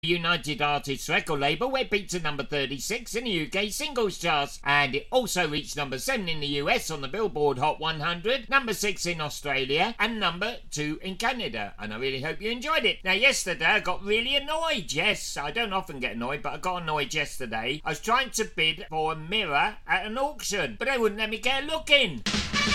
United Artists record label, where it peaked at number 36 in the UK singles charts, and it also reached number 7 in the US on the Billboard Hot 100, number 6 in Australia, and number 2 in Canada. And I really hope you enjoyed it. Now, yesterday I got really annoyed. Yes, I don't often get annoyed, but I got annoyed yesterday. I was trying to bid for a mirror at an auction, but they wouldn't let me get a look in.